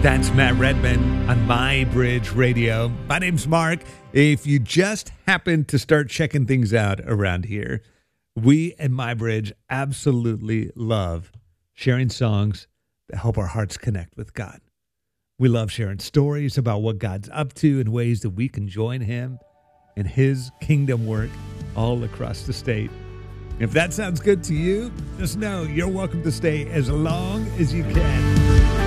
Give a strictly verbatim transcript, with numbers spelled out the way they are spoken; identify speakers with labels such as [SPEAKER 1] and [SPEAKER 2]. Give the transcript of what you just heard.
[SPEAKER 1] That's Matt Redman on My Bridge Radio. My name's Mark. If you just happen to start checking things out around here, we at My Bridge absolutely love sharing songs that help our hearts connect with God. We love sharing stories about what God's up to and ways that we can join him in his kingdom work all across the state. If that sounds good to you, just know you're welcome to stay as long as you can.